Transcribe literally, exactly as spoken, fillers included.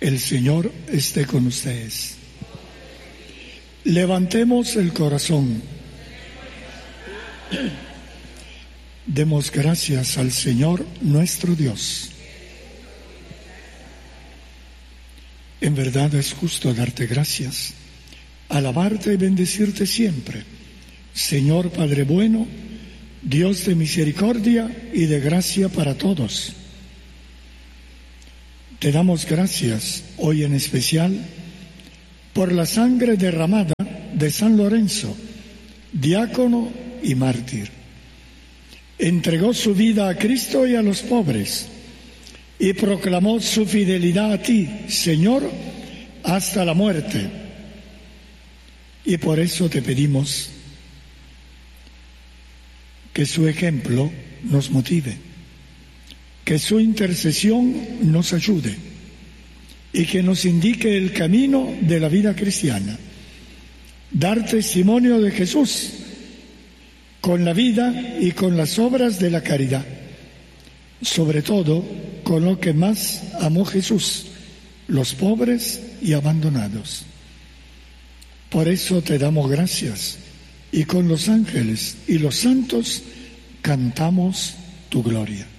El Señor esté con ustedes. Levantemos el corazón. Demos gracias al Señor nuestro Dios. En verdad es justo darte gracias, alabarte y bendecirte siempre, Señor Padre bueno, Dios de misericordia y de gracia para todos. Te damos gracias hoy en especial por la sangre derramada de San Lorenzo, diácono y mártir. Entregó su vida a Cristo y a los pobres y proclamó su fidelidad a ti, Señor, hasta la muerte. Y por eso te pedimos que su ejemplo nos motive, que su intercesión nos ayude y que nos indique el camino de la vida cristiana. Dar testimonio de Jesús con la vida y con las obras de la caridad, sobre todo con lo que más amó Jesús, los pobres y abandonados. Por eso te damos gracias y con los ángeles y los santos cantamos tu gloria.